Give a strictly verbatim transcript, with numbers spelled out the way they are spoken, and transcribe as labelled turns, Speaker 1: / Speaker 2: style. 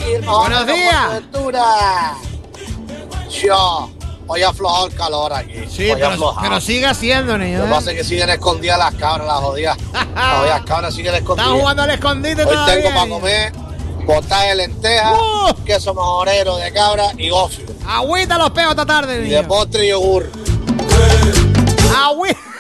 Speaker 1: el mejor
Speaker 2: Buenos
Speaker 1: de
Speaker 2: días.
Speaker 1: Fuerteventura. Yo, hoy ha aflojado el calor aquí.
Speaker 2: Sí,
Speaker 1: hoy ha
Speaker 2: pero,
Speaker 1: aflojado.
Speaker 2: pero sigue haciendo, niño.
Speaker 1: Lo que
Speaker 2: ¿eh?
Speaker 1: pasa es que siguen escondidas las cabras, las jodidas. Las jodidas cabras siguen escondidas.
Speaker 2: Están jugando al escondite
Speaker 1: Hoy
Speaker 2: todavía.
Speaker 1: tengo para comer botas de lentejas,
Speaker 2: ¡Uh!
Speaker 1: queso majorero de cabra y gofio.
Speaker 2: Agüita los peos esta tarde,
Speaker 1: Y
Speaker 2: niño.
Speaker 1: de postre y yogur.
Speaker 2: Agüita.